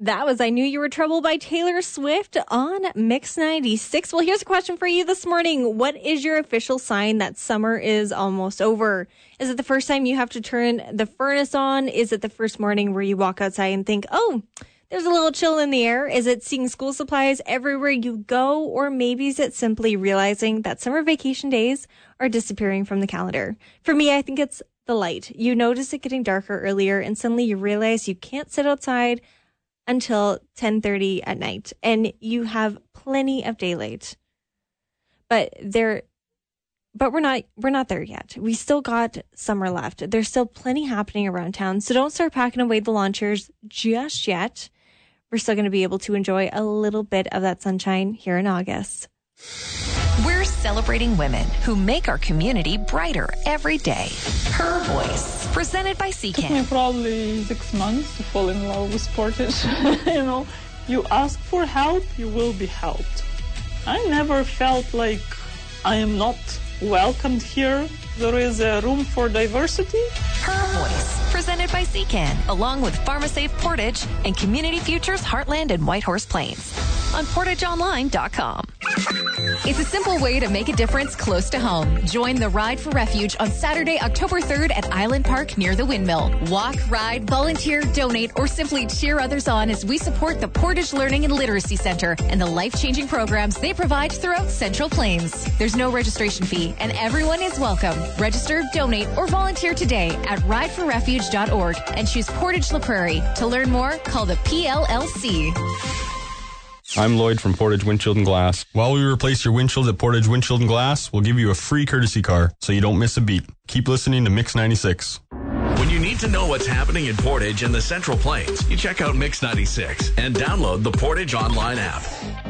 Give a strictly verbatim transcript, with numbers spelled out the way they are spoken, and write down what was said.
That was I Knew You Were Trouble by Taylor Swift on Mix ninety-six. Well, here's a question for you this morning. What is your official sign that summer is almost over? Is it the first time you have to turn the furnace on? Is it the first morning where you walk outside and think, oh, there's a little chill in the air? Is it seeing school supplies everywhere you go? Or maybe is it simply realizing that summer vacation days are disappearing from the calendar? For me, I think it's the light. You notice it getting darker earlier and suddenly you realize you can't sit outside until ten thirty at night, and you have plenty of daylight. But there, but we're not we're not there yet. We still got summer left. There's still plenty happening around town, so don't start packing away the lawn chairs just yet. We're still going to be able to enjoy a little bit of that sunshine here in August. We're celebrating women who make our community brighter every day. Her Voice, presented by C It took K. me probably six months to fall in love with Portage. You know, you ask for help, you will be helped. I never felt like I am not welcomed here. There is a room for diversity. Her Voice, presented by C K A N, along with PharmaSafe Portage and Community Futures Heartland and Whitehorse Plains on portage online dot com. It's a simple way to make a difference close to home. Join the Ride for Refuge on Saturday, October third at Island Park near the Windmill. Walk, ride, volunteer, donate, or simply cheer others on as we support the Portage Learning and Literacy Center and the life-changing programs they provide throughout Central Plains. There's no registration fee and everyone is welcome. Register, donate, or volunteer today at ride for refuge dot org and choose Portage La Prairie. To learn more, call the P L L C. I'm Lloyd from Portage Windshield and Glass. While we replace your windshield at Portage Windshield and Glass, we'll give you a free courtesy car so you don't miss a beat. Keep listening to Mix ninety-six. When you need to know what's happening in Portage and the Central Plains, you check out Mix ninety-six and download the Portage Online app.